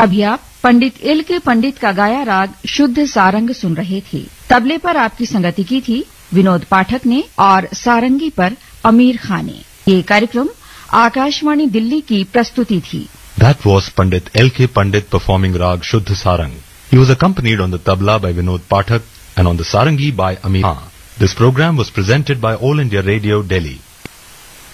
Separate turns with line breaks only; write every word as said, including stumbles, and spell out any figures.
अभी आप पंडित एल के पंडित का गाया राग शुद्ध सारंग सुन रहे थे। तबले पर आपकी संगति की थी विनोद पाठक ने और सारंगी पर अमीर खान ने। ये कार्यक्रम आकाशवाणी दिल्ली की प्रस्तुति थी।
That was Pandit L K Pandit performing Rag Shuddh Sarang. He was accompanied on the tabla by Vinod Pathak and on the sarangi by Amir Khan. This program was presented by All India Radio, Delhi.